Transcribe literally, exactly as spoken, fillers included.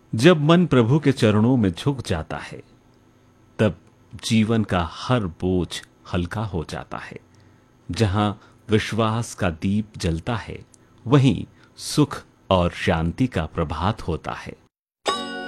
जब मन प्रभु के चरणों में झुक जाता है, तब जीवन का हर बोझ हल्का हो जाता है। जहां विश्वास का दीप जलता है, वहीं सुख और शांति का प्रभात होता है।